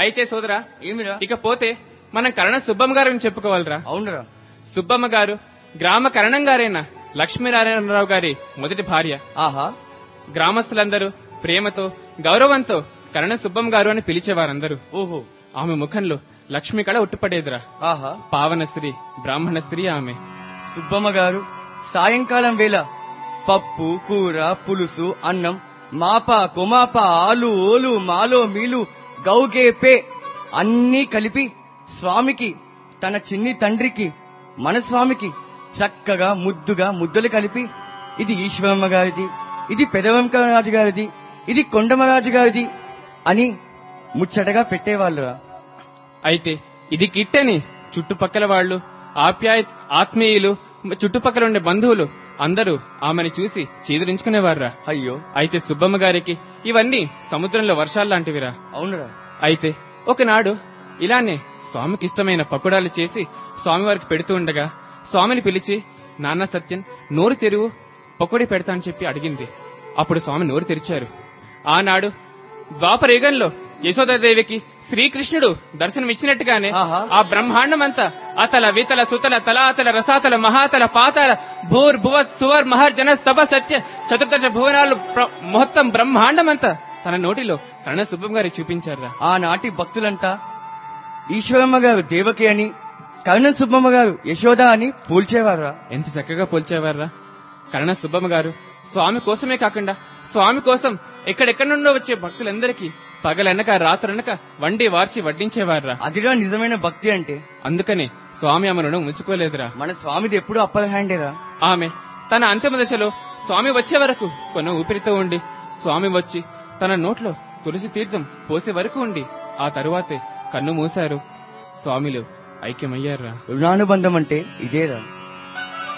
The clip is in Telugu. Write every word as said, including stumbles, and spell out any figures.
అయితే సోదరా ఏమిరా? ఇకపోతే మనం కరణ సుబ్బమ్మ గారిని చెప్పుకోవాలరా. అవునరా. సుబ్బమ్మ గారు గ్రామ కరణం గారైన లక్ష్మీనారాయణరావు గారి మొదటి భార్య. ఆహా. గ్రామస్తులందరూ ప్రేమతో గౌరవంతో కరణ సుబ్బమ్మ గారు అని పిలిచేవారందరూ. ఓహో. ఆమె ముఖంలో లక్ష్మి కళ ఉట్టుపడేదిరా. ఆహా. పావన స్త్రీ, బ్రాహ్మణ స్త్రీ ఆమె. సుబ్బమ్మ గారు సాయంకాలం వేళ పప్పు, కూర, పులుసు, అన్నం, మాప, కొమాప, ఆలు, ఓలు, మాలో, మీలు, గౌగేపే అన్నీ కలిపి స్వామికి, తన చిన్ని తండ్రికి, మన స్వామికి చక్కగా ముద్దుగా ముద్దలు కలిపి, ఇది ఈశ్వరమ్మ గారిది, ఇది పెదవంకరాజు గారిది, ఇది కొండమరాజు గారిది అని ముచ్చటగా పెట్టేవాళ్ళురా. అయితే ఇది కిట్టని చుట్టుపక్కల వాళ్లు, ఆప్యాయ ఆత్మీయులు, చుట్టుపక్కల ఉండే బంధువులు అందరూ ఆమెను చూసి చీదరించుకునేవారురా. అయ్యో. అయితే సుబ్బమ్మ గారికి ఇవన్నీ సముద్రంలో వర్షాల్లాంటివిరా. అవునురా. అయితే ఒకనాడు ఇలానే స్వామికి ఇష్టమైన పకోడాలు చేసి స్వామివారికి పెడుతూ ఉండగా స్వామిని పిలిచి, నాన్న సత్యం నోరు తెరువు, పకోడీ పెడతా అని చెప్పి అడిగింది. అప్పుడు స్వామి నోరు తెరిచారు. ఆనాడు ద్వాపర యుగంలో యశోదాదేవికి శ్రీకృష్ణుడు దర్శనమిచ్చినట్టుగానే ఆ బ్రహ్మాండమంతా అతల వితల సుతల తలాతల రసాతల మహాతల పాతాల భూర్ భువ సువర్ మహర్ జన స్తభ సత్య చతుర్దశ భువనాలు మొత్తం బ్రహ్మాండమంతా తన నోటిలో కరణ సుబ్బమ్మ గారి చూపించారా. ఆనాటి భక్తులంతా ఈశ్వరమ్మ గారు దేవకి అని, కరణ సుబ్బమ్మ గారు యశోద అని పోల్చేవారా. ఎంత చక్కగా పోల్చేవారా. కరణ సుబ్బమ్మ గారు స్వామి కోసమే కాకుండా స్వామి కోసం ఎక్కడెక్కడి నుండో వచ్చే భక్తులందరికీ పగలనక రాత్రనక వండి వార్చి వడ్డించేవారా. అదిరా నిజమైన భక్తి అంటే. అందుకనే స్వామి ఆమెను ముంచుకోలేదురా. మన స్వామిది ఎప్పుడు అప్పర్ హ్యాండేరా. ఆమె తన అంతిమ దశలో స్వామి వచ్చే వరకు కొన ఊపిరితో ఉండి, స్వామి వచ్చి తన నోట్లో తులసి తీర్థం పోసే వరకు ఉండి ఆ తరువాతే కన్ను మూశారు. స్వామిలు ఐక్యమయ్యారా. రుణానుబంధం అంటే ఇదేరా.